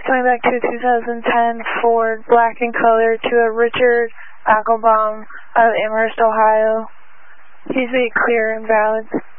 coming back to a 2010 Ford black in color to a Richard Ackelbaum of Amherst, Ohio. Please be clear and valid.